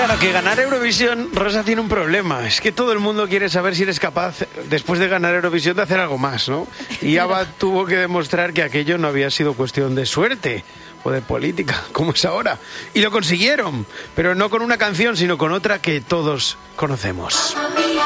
Claro, que ganar Eurovisión, Rosa, tiene un problema. Es que todo el mundo quiere saber si eres capaz, después de ganar Eurovisión, de hacer algo más, ¿no? Y ABBA tuvo que demostrar que aquello no había sido cuestión de suerte o de política, como es ahora. Y lo consiguieron, pero no con una canción, sino con otra que todos conocemos.